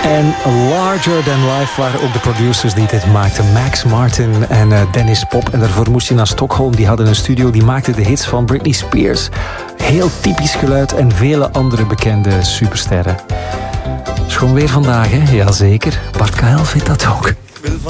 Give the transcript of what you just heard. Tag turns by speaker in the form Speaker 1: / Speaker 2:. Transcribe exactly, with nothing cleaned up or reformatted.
Speaker 1: En Larger Than Life waren ook de producers die dit maakten. Max Martin en uh, Dennis Pop. En daarvoor moest hij naar Stockholm. Die hadden een studio, die maakte de hits van Britney Spears. Heel typisch geluid en vele andere bekende supersterren. Schoon weer vandaag, hè? Jazeker. Bart K L vindt dat ook.